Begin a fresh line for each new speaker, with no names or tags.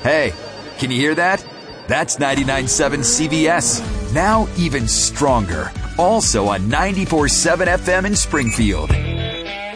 Hey, can you hear that? That's 99.7 CBS. Now even stronger. Also on 94.7 FM in Springfield.